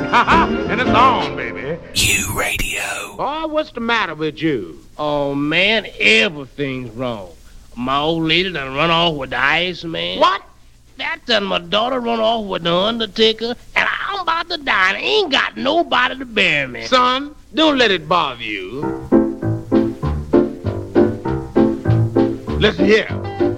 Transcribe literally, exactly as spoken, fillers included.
And it's on, baby. You Radio. Boy, what's the matter with you? Oh, man, everything's wrong. My old lady done run off with the ice man. What? That done my daughter run off with the undertaker, and I'm about to die, and I ain't got nobody to bury me. Son, don't let it bother you. Listen here.